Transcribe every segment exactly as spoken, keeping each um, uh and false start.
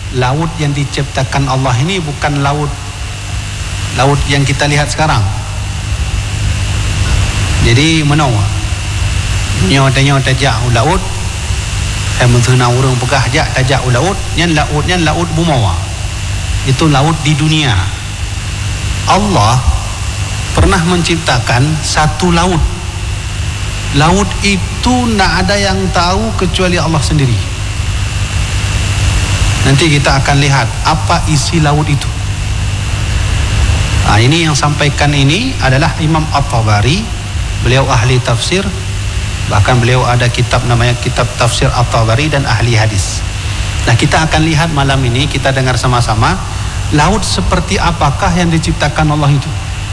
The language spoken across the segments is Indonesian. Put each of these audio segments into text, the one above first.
laut yang diciptakan Allah ini bukan laut laut yang kita lihat sekarang. Jadi menau nyo tanya tajak laut saya menthena urang pegah jak tajak laut nyan laut nyan laut bumawa. Itu laut di dunia. Allah pernah menciptakan satu laut. Laut itu nak ada yang tahu kecuali Allah sendiri. Nanti kita akan lihat apa isi laut itu. Nah, ini yang sampaikan ini adalah Imam At-Tabari. Beliau ahli tafsir. Bahkan beliau ada kitab namanya kitab Tafsir At-Tabari dan ahli hadis. Nah, kita akan lihat malam ini, kita dengar sama-sama laut seperti apakah yang diciptakan Allah itu.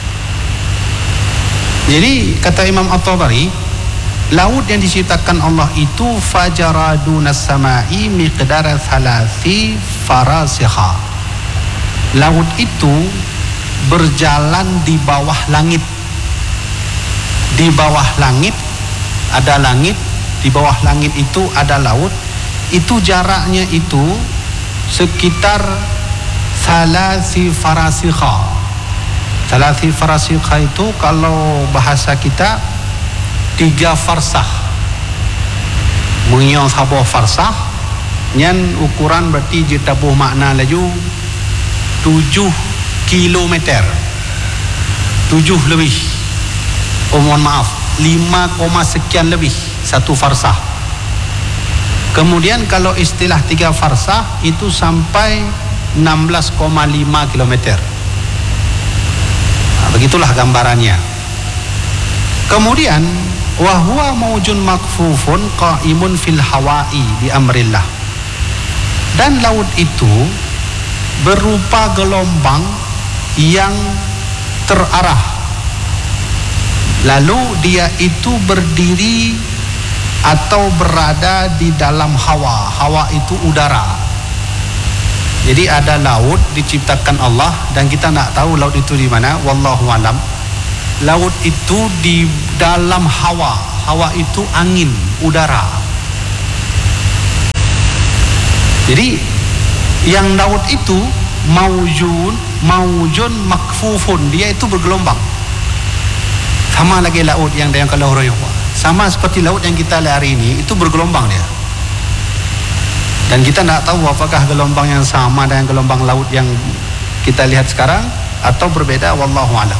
Jadi kata Imam At-Tabari, laut yang diciptakan Allah itu fajaradunas samai miqdara thalathi farasikha. Laut itu berjalan di bawah langit. Di bawah langit ada langit, di bawah langit itu ada laut. Itu jaraknya itu sekitar thalathi farasikha. Thalathi farasikha itu kalau bahasa kita tiga farsah. Mengiong sabuh farsah nyan ukuran berarti jetabuh makna laju tujuh kilometer. Tujuh lebih. Oh mohon maaf, lima koma sekian lebih satu farsah. Kemudian kalau istilah tiga farsah itu sampai enam belas koma lima kilometer. Nah, begitulah gambarannya. Kemudian wa huwa maujun makfufun qaimun fil hawa'i bi amrillah. Dan laut itu berupa gelombang yang terarah. Lalu dia itu berdiri atau berada di dalam hawa. Hawa itu udara. Jadi ada laut diciptakan Allah dan kita nak tahu laut itu di mana, wallahu alam. Laut itu di dalam hawa. Hawa itu angin, udara. Jadi yang laut itu maujun, maujun makfufun, dia itu bergelombang. Sama lagi laut yang yang kalau roywa. Sama seperti laut yang kita lihat hari ini, itu bergelombang dia. Dan kita tak tahu apakah gelombang yang sama dengan gelombang laut yang kita lihat sekarang atau berbeda, wallahu a'lam.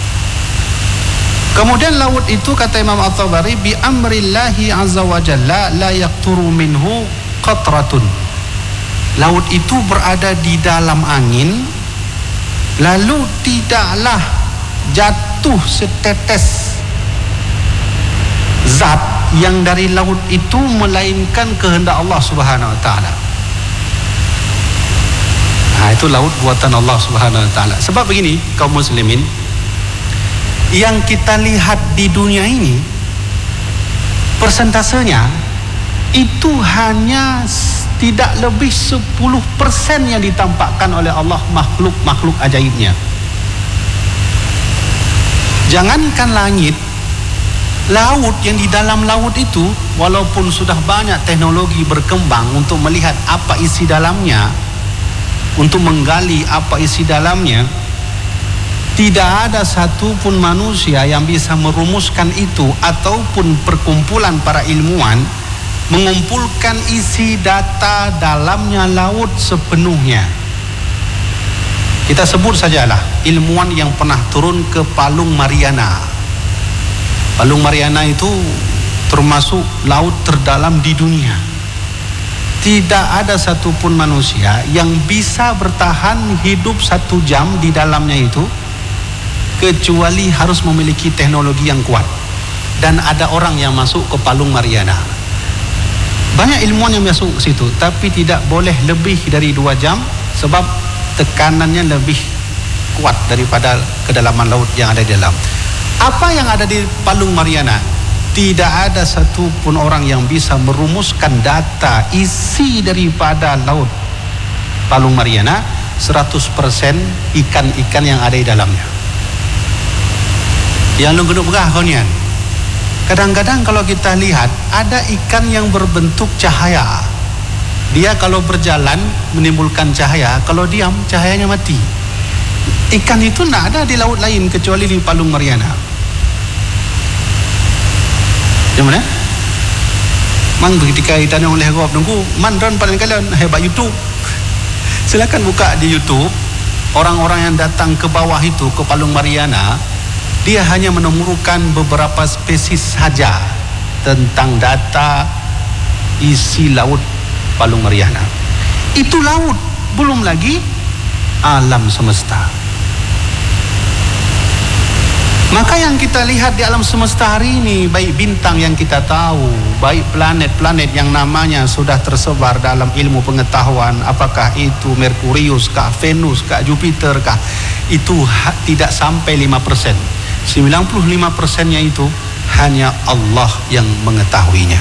Kemudian laut itu kata Imam At-Tabari bi amrillahi azza wa jalla la yaqturu minhu qatratun. Laut itu berada di dalam angin, lalu tidaklah jatuh setetes zat yang dari laut itu melainkan kehendak Allah Subhanahu wa taala. Nah, itu laut buatan Allah Subhanahu wa taala. Sebab begini kaum muslimin, yang kita lihat di dunia ini persentasenya itu hanya tidak lebih sepuluh persen yang ditampakkan oleh Allah makhluk-makhluk ajaibnya. Jangankan langit, laut yang di dalam laut itu, walaupun sudah banyak teknologi berkembang untuk melihat apa isi dalamnya, untuk menggali apa isi dalamnya, tidak ada satupun manusia yang bisa merumuskan itu, ataupun perkumpulan para ilmuwan mengumpulkan isi data dalamnya laut sepenuhnya. Kita sebut sajalah ilmuwan yang pernah turun ke Palung Mariana. Palung Mariana itu termasuk laut terdalam di dunia. Tidak ada satupun manusia yang bisa bertahan hidup satu jam di dalamnya itu, kecuali harus memiliki teknologi yang kuat. Dan ada orang yang masuk ke Palung Mariana. Banyak ilmuwan yang masuk ke situ, tapi tidak boleh lebih dari dua jam sebab tekanannya lebih kuat daripada kedalaman laut yang ada di dalam. Apa yang ada di Palung Mariana? Tidak ada satu pun orang yang bisa merumuskan data isi daripada laut Palung Mariana. Seratus persen ikan-ikan yang ada di dalamnya. Yang lu geduk begah kaunian. Kadang-kadang kalau kita lihat ada ikan yang berbentuk cahaya. Dia kalau berjalan menimbulkan cahaya, kalau diam cahayanya mati. Ikan itu tidak ada di laut lain kecuali di Palung Mariana. Gimana? Mang ketika ditanya oleh Rob nunggu mandran pada kalian hebat YouTube. Silakan buka di YouTube. Orang-orang yang datang ke bawah itu, ke Palung Mariana, dia hanya menemukan beberapa spesies saja tentang data isi laut Palung Mariana. Itu laut, belum lagi alam semesta. Maka yang kita lihat di alam semesta hari ini, baik bintang yang kita tahu, baik planet-planet yang namanya sudah tersebar dalam ilmu pengetahuan, apakah itu Merkurius kah, Venus kah, Jupiter kah, itu ha, tidak sampai lima persen. sembilan puluh lima persennya itu hanya Allah yang mengetahuinya.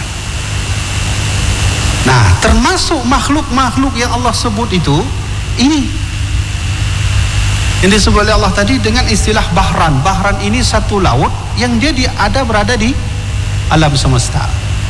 Nah, termasuk makhluk-makhluk yang Allah sebut itu, ini yang disebut oleh Allah tadi dengan istilah bahran. Bahran ini satu laut yang jadi ada berada di alam semesta.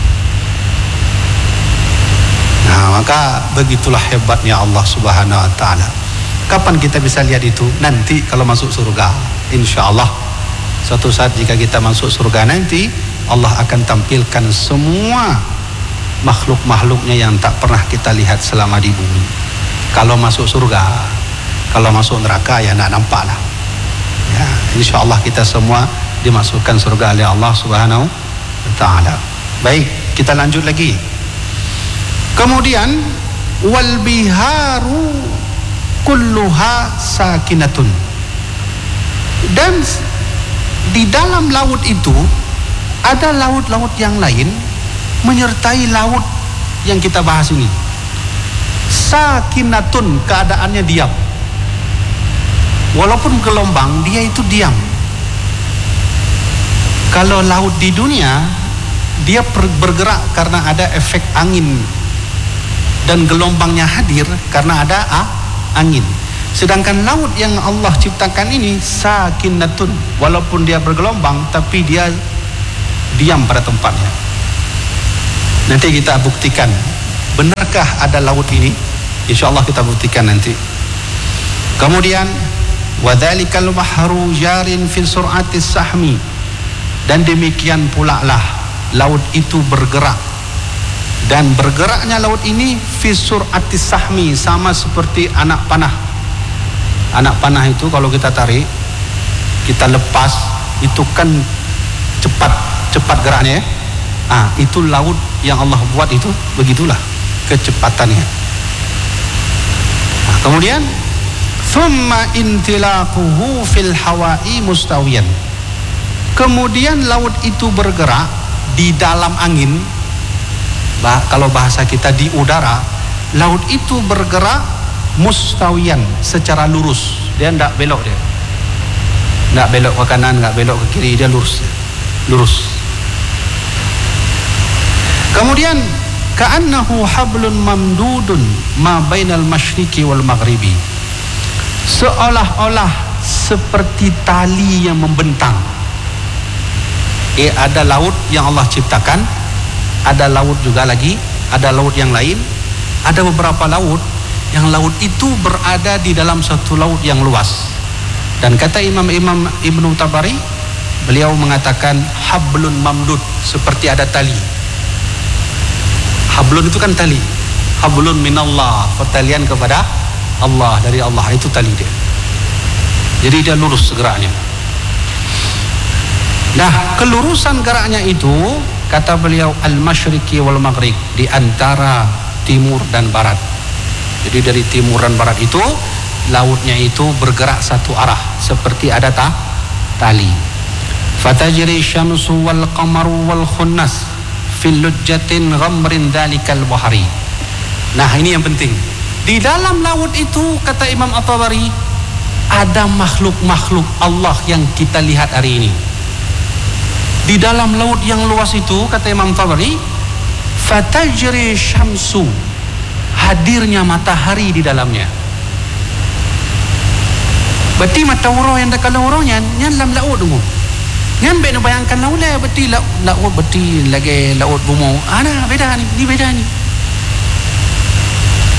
Nah, maka begitulah hebatnya Allah Subhanahu wa taala. Kapan kita bisa lihat itu? Nanti kalau masuk surga. Insya-Allah suatu saat jika kita masuk surga nanti, Allah akan tampilkan semua makhluk-makhluknya yang tak pernah kita lihat selama di bumi. Kalau masuk surga. Kalau masuk neraka ya nak nampak lah. Ya, insya-Allah kita semua dimasukkan surga oleh Allah Subhanahu wa taala. Baik, kita lanjut lagi. Kemudian wal biharu kulluha sakinatun. Dan di dalam laut itu ada laut-laut yang lain menyertai laut yang kita bahas ini. Sakinatun, keadaannya diam. Walaupun gelombang, dia itu diam. Kalau laut di dunia, dia bergerak karena ada efek angin dan gelombangnya hadir karena ada ah, angin. Sedangkan laut yang Allah ciptakan ini sakinatun, walaupun dia bergelombang tapi dia diam pada tempatnya. Nanti kita buktikan benarkah ada laut ini. InsyaAllah kita buktikan nanti. Kemudian wadzalikal bahru jarin fi sur'atis sahmi, dan demikian pula lah laut itu bergerak, dan bergeraknya laut ini fi sur'atis sahmi, sama seperti anak panah. Anak panah itu kalau kita tarik, kita lepas, itu kan cepat cepat geraknya ya. Ah, itu laut yang Allah buat itu begitulah kecepatannya. Nah, kemudian thumma intilaquhu fil hawa'i mustawiyan. Kemudian laut itu bergerak di dalam angin. Bah, kalau bahasa kita di udara, laut itu bergerak mustawiyan, secara lurus. Dia tidak belok dia. Tidak belok ke kanan, tidak belok ke kiri, dia lurus. Lurus. Kemudian ka'annahu hablun mamdudun ma bainal masyriqi wal maghribi. Seolah-olah seperti tali yang membentang. Eh, ada laut yang Allah ciptakan, ada laut juga lagi, ada laut yang lain, ada beberapa laut yang laut itu berada di dalam satu laut yang luas. Dan kata Imam-Imam Ibnu Tabari, beliau mengatakan hablun mamdud, seperti ada tali. Hablun itu kan tali, hablun minallah, pertalian kepada Allah, dari Allah, itu tali dia. Jadi dia lurus geraknya. Nah, kelurusan geraknya itu kata beliau al-masyriqi wal maghrib, di antara timur dan barat. Jadi dari timur dan barat itu lautnya itu bergerak satu arah, seperti ada ta tali. Fatajri syamsu wal qamaru wal khunnas fil lujjatin ghamrin dzalikal bahri. Nah, ini yang penting. Di dalam laut itu kata Imam At-Tabari ada makhluk-makhluk Allah yang kita lihat hari ini. Di dalam laut yang luas itu kata Imam At-Tabari fatajri syamsu, hadirnya matahari di dalamnya. Berarti mata urang yang dekat urangnya nyan dalam laut dulu. Nyan bena bayangkan laut lah, berarti laut, laut berarti lagi laut bumo. Ada beda ni, ni beda ni.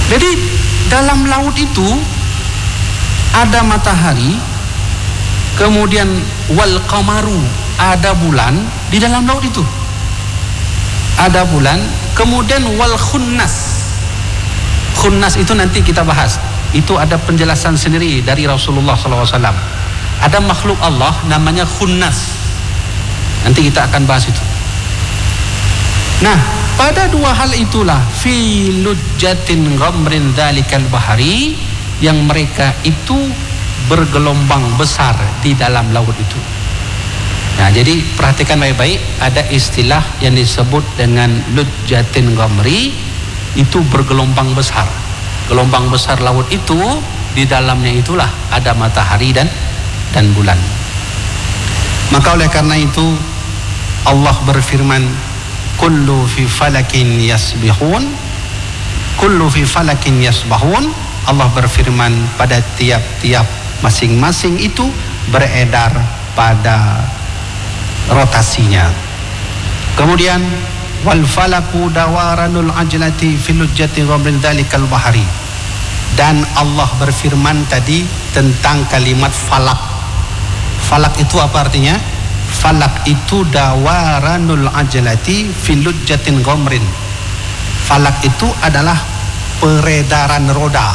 Jadi dalam laut itu ada matahari, kemudian wal qamaru, ada bulan di dalam laut itu. Ada bulan, kemudian wal khunnas. Khunnas itu nanti kita bahas. Itu ada penjelasan sendiri dari Rasulullah sallallahu alaihi wasallam. Ada makhluk Allah namanya khunnas. Nanti kita akan bahas itu. Nah, pada dua hal itulah fi lujjatin ghamrin dzalikal bahari, yang mereka itu bergelombang besar di dalam laut itu. Nah, jadi perhatikan baik-baik, ada istilah yang disebut dengan lujjatin ghamri, itu bergelombang besar. Gelombang besar laut itu, di dalamnya itulah ada matahari dan dan bulan. Maka oleh karena itu Allah berfirman, kullu fi falakin yasbihun, kullu fi falakin yasbahun. Allah berfirman, pada tiap-tiap masing-masing itu beredar pada rotasinya. Kemudian wal falaku dawaranul ajlati fil lujjati ghamrin dzalikal bahari. Dan Allah berfirman tadi tentang kalimat falak. Falak itu apa artinya? Falak itu dawaranul ajlati fil lujjatin ghamrin. Falak itu adalah peredaran roda.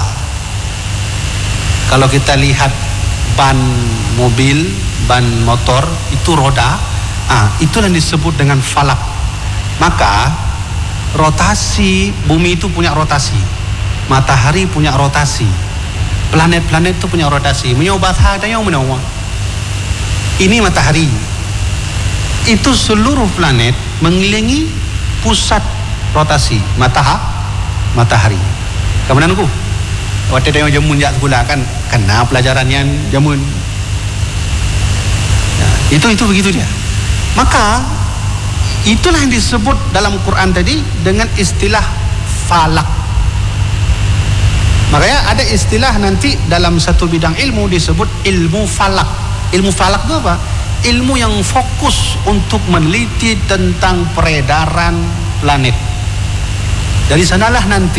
Kalau kita lihat ban mobil, ban motor, itu roda, ah, itu yang disebut dengan falak. Maka rotasi bumi itu punya rotasi, matahari punya rotasi, planet-planet itu punya rotasi. Menyobat ada yang menawar. Ini matahari, itu seluruh planet mengelilingi pusat rotasi matahari. Matahari. Kemudian aku, waktu dia jamun jak gula kan, kena pelajarannya jamun. Ya, itu itu begitu dia. Maka itulah yang disebut dalam Quran tadi dengan istilah falak. Makanya ada istilah nanti dalam satu bidang ilmu disebut ilmu falak. Ilmu falak itu apa? Ilmu yang fokus untuk meneliti tentang peredaran planet. Dari sanalah nanti